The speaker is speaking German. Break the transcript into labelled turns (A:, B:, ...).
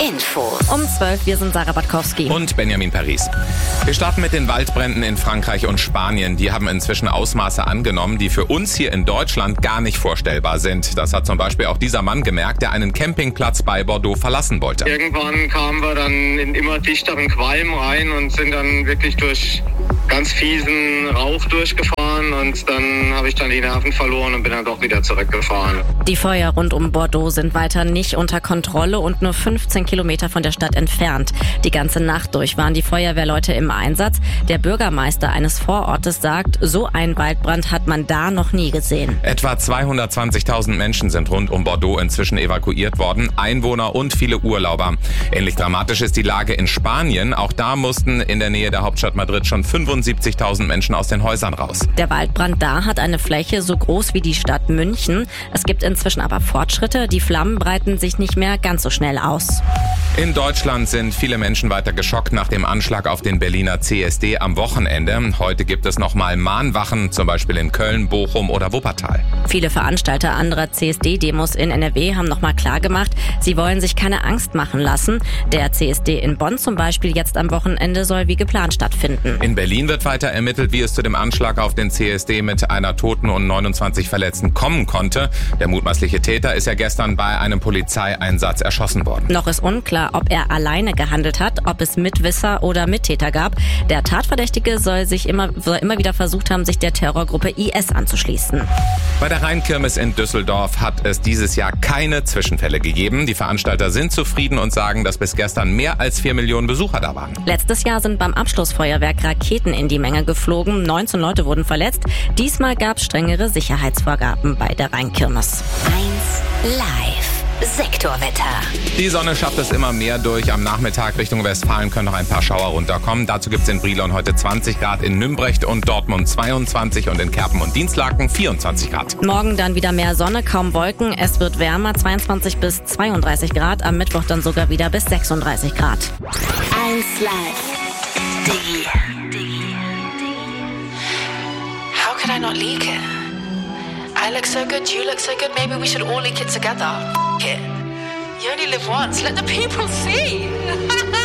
A: Infos.
B: Um 12, wir sind Sarah Batkowski.
C: Und Benjamin Paris. Wir starten mit den Waldbränden in Frankreich und Spanien. Die haben inzwischen Ausmaße angenommen, die für uns hier in Deutschland gar nicht vorstellbar sind. Das hat zum Beispiel auch dieser Mann gemerkt, der einen Campingplatz bei Bordeaux verlassen wollte.
D: Irgendwann kamen wir dann in immer dichteren Qualm rein und sind dann wirklich durch ganz fiesen Rauch durchgefahren und dann habe ich dann die Nerven verloren und bin dann doch wieder zurückgefahren.
B: Die Feuer rund um Bordeaux sind weiter nicht unter Kontrolle und nur 15 Kilometer von der Stadt entfernt. Die ganze Nacht durch waren die Feuerwehrleute im Einsatz. Der Bürgermeister eines Vorortes sagt, so einen Waldbrand hat man da noch nie gesehen.
C: Etwa 220.000 Menschen sind rund um Bordeaux inzwischen evakuiert worden, Einwohner und viele Urlauber. Ähnlich dramatisch ist die Lage in Spanien. Auch da mussten in der Nähe der Hauptstadt Madrid schon 75.000 Menschen aus den Häusern raus.
B: Der Waldbrand da hat eine Fläche so groß wie die Stadt München. Es gibt inzwischen aber Fortschritte. Die Flammen breiten sich nicht mehr ganz so schnell aus.
C: In Deutschland sind viele Menschen weiter geschockt nach dem Anschlag auf den Berliner CSD am Wochenende. Heute gibt es nochmal Mahnwachen, zum Beispiel in Köln, Bochum oder Wuppertal.
B: Viele Veranstalter anderer CSD-Demos in NRW haben nochmal klargemacht, sie wollen sich keine Angst machen lassen. Der CSD in Bonn zum Beispiel jetzt am Wochenende soll wie geplant stattfinden.
C: In Berlin wird weiter ermittelt, wie es zu dem Anschlag auf den CSD mit einer Toten und 29 Verletzten kommen konnte. Der mutmaßliche Täter ist ja gestern bei einem Polizeieinsatz erschossen worden.
B: Noch ist unklar, ob er alleine gehandelt hat, ob es Mitwisser oder Mittäter gab. Der Tatverdächtige soll immer wieder versucht haben, sich der Terrorgruppe IS anzuschließen.
C: Bei der Rheinkirmes in Düsseldorf hat es dieses Jahr keine Zwischenfälle gegeben. Die Veranstalter sind zufrieden und sagen, dass bis gestern mehr als 4 Millionen Besucher da waren.
B: Letztes Jahr sind beim Abschlussfeuerwerk Raketen in die Menge geflogen. 19 Leute wurden verletzt. Diesmal gab es strengere Sicherheitsvorgaben bei der Rheinkirmes.
A: 1 Live. Sektorwetter.
C: Die Sonne schafft es immer mehr durch. Am Nachmittag Richtung Westfalen können noch ein paar Schauer runterkommen. Dazu gibt es in Brilon heute 20 Grad, in Nümbrecht und Dortmund 22 und in Kerpen und Dienstlaken 24 Grad.
B: Morgen dann wieder mehr Sonne, kaum Wolken. Es wird wärmer, 22 bis 32 Grad. Am Mittwoch dann sogar wieder bis 36 Grad.
A: 1 Live.
E: How could I not leak it? I look so good, you look so good, maybe we should all leak it together. F*** it. You only live once, let the people see.